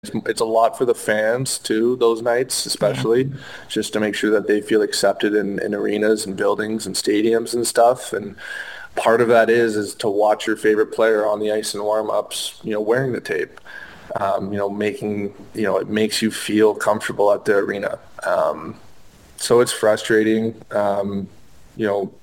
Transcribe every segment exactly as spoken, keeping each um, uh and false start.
It's, it's a lot for the fans too, those nights, Yeah. especially just to make sure that they feel accepted in, in arenas and buildings and stadiums and stuff. And part of that is, is to watch your favorite player on the ice in warm-ups, you know, wearing the tape, um, you know, making, you know, it makes you feel comfortable at the arena. Um, so it's frustrating, um, you know,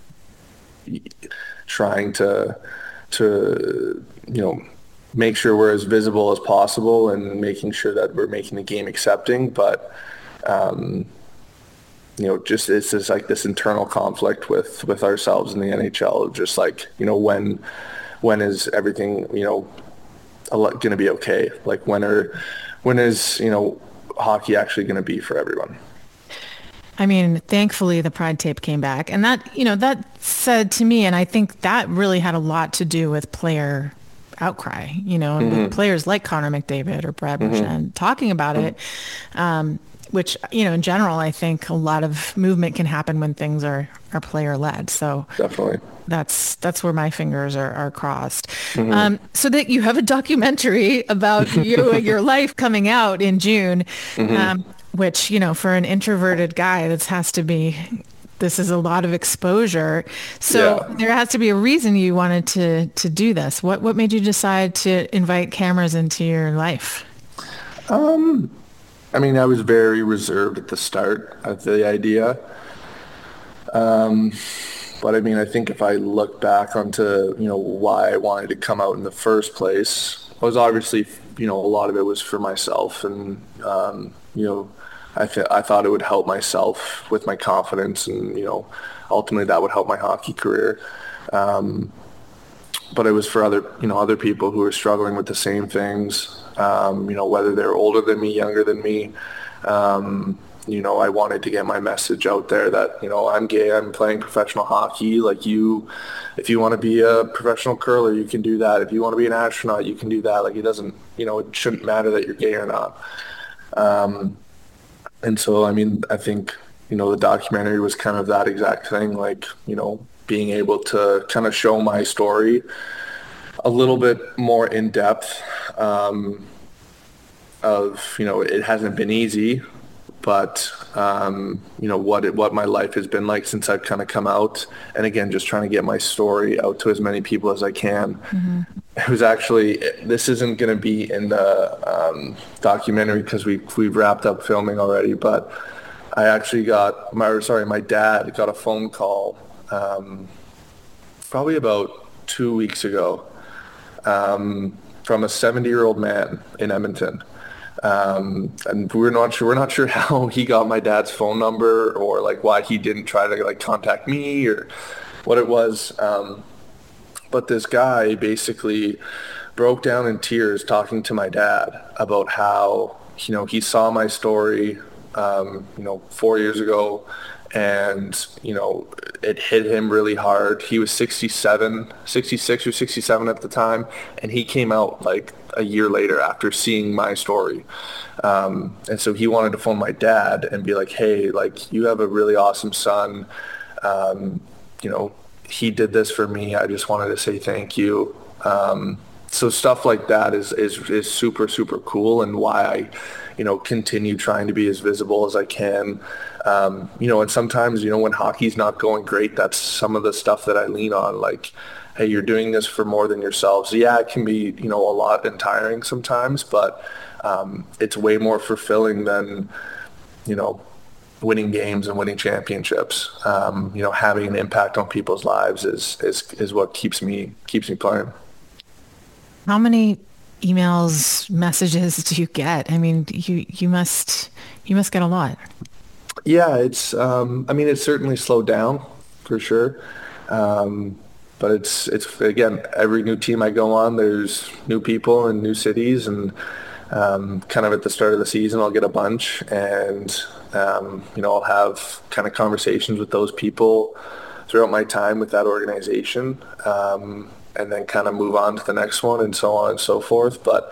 trying to, to, you know, make sure we're as visible as possible and making sure that we're making the game accepting. But, um, you know, just it's just like this internal conflict with, with ourselves in the N H L, just like, you know, when, when is everything, you know, going to be okay? Like when are, when is, you know, hockey actually going to be for everyone? I mean, thankfully the Pride tape came back. And that, you know, that said to me, and I think that really had a lot to do with player outcry, you know, and with Mm-hmm. players like Connor McDavid or Brad Mm-hmm. Marchand talking about it, um, which, you know, in general, I think a lot of movement can happen when things are, are player led. So Definitely. that's that's where my fingers are, are crossed. Mm-hmm. Um, so that you have a documentary about you and your life coming out in June, Mm-hmm. um, which, you know, for an introverted guy, this has to be, this is a lot of exposure. So Yeah. there has to be a reason you wanted to to do this. What what made you decide to invite cameras into your life? Um, I mean, I was very reserved at the start of the idea. Um, but I mean, I think if I look back onto, you know, why I wanted to come out in the first place, it was obviously, you know, a lot of it was for myself. And, um, you know, I, th- I thought it would help myself with my confidence and, you know, ultimately that would help my hockey career. Um, but it was for other, you know, other people who were struggling with the same things, um, you know, whether they're older than me, younger than me. Um, you know, I wanted to get my message out there that, you know, I'm gay, I'm playing professional hockey. Like you, if you want to be a professional curler, you can do that. If you want to be an astronaut, you can do that. Like it doesn't, you know, it shouldn't matter that you're gay or not. Um, and so, I mean, I think, you know, the documentary was kind of that exact thing, like, you know, being able to kind of show my story a little bit more in depth, um, of, you know, it hasn't been easy, but, um, you know, what it, what my life has been like since I've kind of come out. And again, just trying to get my story out to as many people as I can. Hmm. It was actually, this isn't going to be in the um, documentary because we, we've wrapped up filming already, but I actually got, my, sorry, my dad got a phone call um, probably about two weeks ago, um, from a seventy-year-old man in Edmonton. Um, and we're not sure, we're not sure how he got my dad's phone number or like why he didn't try to like contact me or what it was. Um, but this guy basically broke down in tears talking to my dad about how, you know, he saw my story, um, you know, four years ago and, you know, it hit him really hard. He was sixty-seven, sixty-six or sixty-seven at the time, and he came out like a year later after seeing my story. Um, and so he wanted to phone my dad and be like, hey, like, you have a really awesome son. Um, you know, he did this for me. I just wanted to say thank you. Um, so stuff like that is, is, is super, super cool and why I, you know, continue trying to be as visible as I can. Um, you know, and sometimes, you know, when hockey's not going great, that's some of the stuff that I lean on. Like, hey, you're doing this for more than yourselves. Yeah, it can be, you know, a lot and tiring sometimes, but um, it's way more fulfilling than, you know, winning games and winning championships. Um, you know, having an impact on people's lives is is is what keeps me keeps me playing. How many emails, messages do you get? I mean, you you must you must get a lot. Yeah, it's um, I mean, it's certainly slowed down for sure. Um, but it's it's again, every new team I go on, there's new people and new cities, and um, kind of at the start of the season, I'll get a bunch, and um, you know, I'll have kind of conversations with those people throughout my time with that organization, um, and then kind of move on to the next one, and so on and so forth. But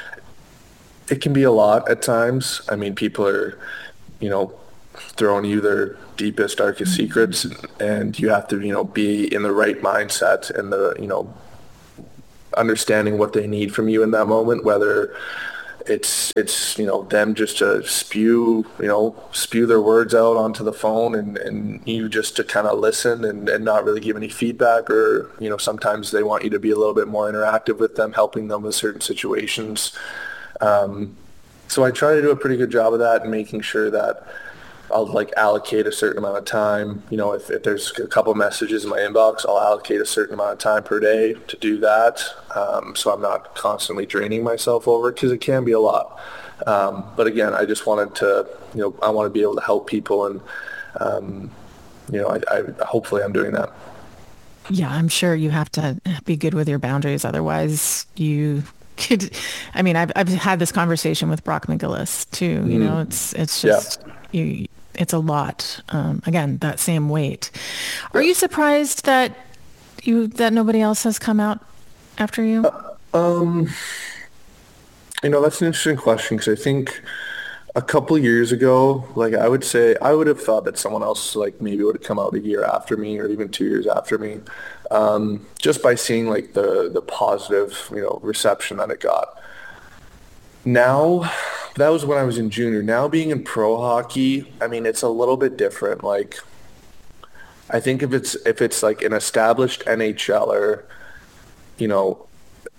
it can be a lot at times. I mean, people are, you know, throwing you their deepest, darkest secrets, and you have to, you know, be in the right mindset and the, you know, understanding what they need from you in that moment, whether it's it's you know them just to spew you know spew their words out onto the phone, and and you just to kind of listen and, and not really give any feedback, or you know sometimes they want you to be a little bit more interactive with them, helping them with certain situations. Um, so I try to do a pretty good job of that and making sure that I'll like allocate a certain amount of time. You know, if, if there's a couple messages in my inbox, I'll allocate a certain amount of time per day to do that. Um, so I'm not constantly draining myself over it, because it can be a lot. Um, but again, I just wanted to, you know, I want to be able to help people, and, um, you know, I, I hopefully I'm doing that. Yeah, I'm sure you have to be good with your boundaries. Otherwise, you could, I mean, I've, I've had this conversation with Brock McGillis too. You know, it's, it's Yeah. just, you, it's a lot. Um, again, that same weight. Are Yeah. you surprised that you, that nobody else has come out after you? Um, you know, that's an interesting question, because I think a couple years ago, like I would say, I would have thought that someone else like maybe would have come out a year after me, or even two years after me, um, just by seeing like the the positive, you know, reception that it got. Now, that was when I was in junior. Now being in pro hockey, I mean, it's a little bit different. Like, I think if it's if it's like an established NHLer, you know,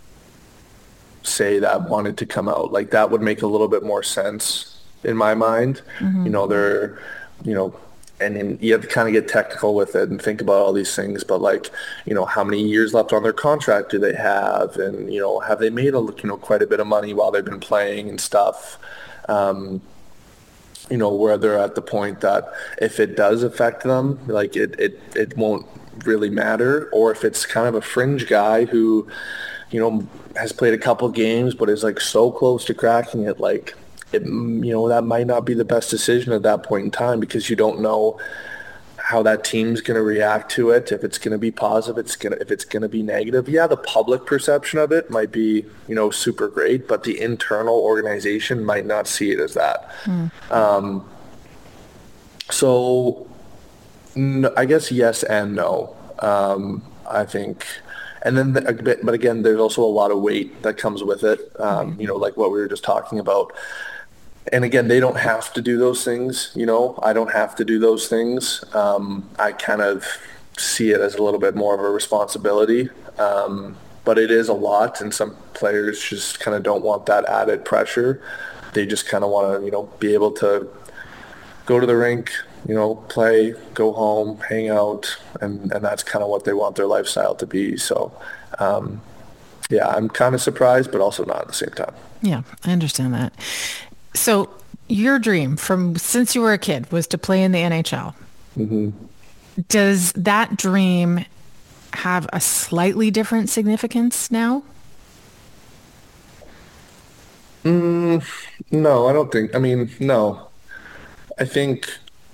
say that wanted to come out, like that would make a little bit more sense in my mind. You know, they're, you know, and then you have to kind of get technical with it and think about all these things, but like, you know, how many years left on their contract do they have? And, you know, have they made a, you know, quite a bit of money while they've been playing and stuff? Um, you know, where they're at the point that if it does affect them, like it, it, it won't really matter. Or if it's kind of a fringe guy who, you know, has played a couple games but is like so close to cracking it, like it, you know, that might not be the best decision at that point in time, because you don't know how that team's going to react to it. If it's going to be positive, it's going to, if it's going to be negative. Yeah, the public perception of it might be, you know, super great, but the internal organization might not see it as that. Um, so n- I guess yes and no. Um, I think, and then the, a bit, but again, there's also a lot of weight that comes with it. Um, you know, like what we were just talking about. And again, they don't have to do those things. You know, I don't have to do those things. Um, I kind of see it as a little bit more of a responsibility. Um, but it is a lot, and some players just kind of don't want that added pressure. They just kind of want to, you know, be able to go to the rink, you know, play, go home, hang out, and, and that's kind of what they want their lifestyle to be. So, um, yeah, I'm kind of surprised, but also not at the same time. Yeah, I understand that. So your dream from since you were a kid was to play in the N H L. Does that dream have a slightly different significance now? No, I don't think, I mean, no. I think,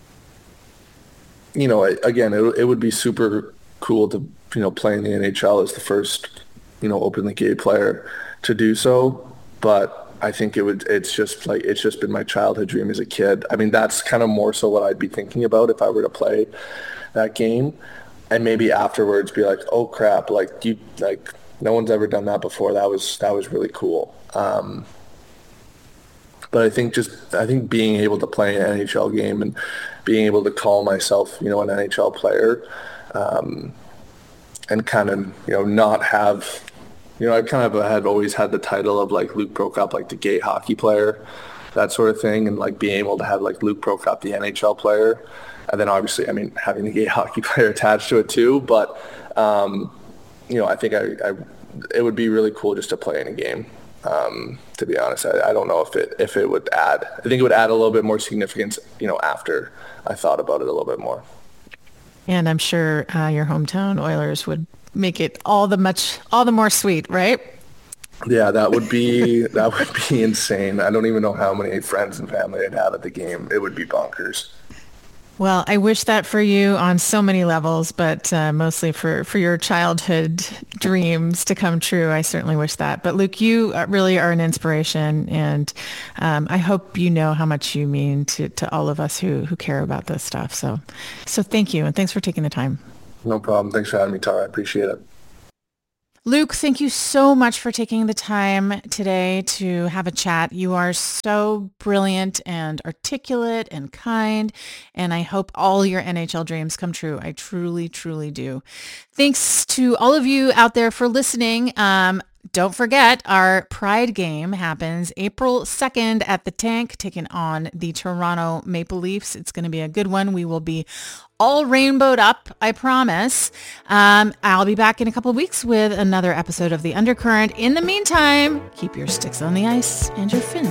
you know, again, it, it would be super cool to, you know, play in the N H L as the first, you know, openly gay player to do so. But I think it would, it's just like, it's just been my childhood dream as a kid. I mean, that's kind of more so what I'd be thinking about if I were to play that game. And maybe afterwards be like, oh crap, like you, like no one's ever done that before. That was, that was really cool. Um, But I think just I think being able to play an N H L game and being able to call myself, you know, an N H L player, um, and kind of, you know, not have, you know, I kind of had always had the title of like Luke Prokop, like the gay hockey player, that sort of thing, and like being able to have like Luke Prokop, the N H L player, and then obviously, I mean, having the gay hockey player attached to it too. But um, you know, I think I, I it would be really cool just to play in a game. Um, to be honest, I, I don't know if it if it would add. I think it would add a little bit more significance, you know, after I thought about it a little bit more. And I'm sure uh, your hometown Oilers would make it all the much, all the more sweet, right? Yeah, that would be that would be insane. I don't even know how many friends and family I'd have at the game. It would be bonkers. Well, I wish that for you on so many levels, but uh, mostly for, for your childhood dreams to come true. I certainly wish that. But Luke, you uh, really are an inspiration, and um, I hope you know how much you mean to, to all of us who, who care about this stuff. So, so thank you, and thanks for taking the time. No problem. Thanks for having me, Tara. I appreciate it. Luke, thank you so much for taking the time today to have a chat. You are so brilliant and articulate and kind, and I hope all your N H L dreams come true. I truly, truly do. Thanks to all of you out there for listening. Um, Don't forget, our Pride game happens April second at the Tank, taking on the Toronto Maple Leafs. It's going to be a good one. We will be all rainbowed up, I promise. Um, I'll be back in a couple of weeks with another episode of The Undercurrent. In the meantime, keep your sticks on the ice and your fins